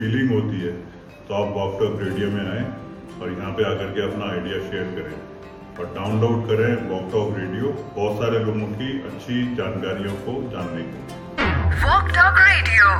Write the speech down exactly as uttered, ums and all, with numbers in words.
Feeling होती है, तो आप वॉक टॉक रेडियो में आएँ और यहाँ पे आकर के अपना आइडिया शेयर करें और डाउनलोड करें वॉक टॉक रेडियो, बहुत सारे लोगों की अच्छी जानकारियों को जानने को। Walk talk radio.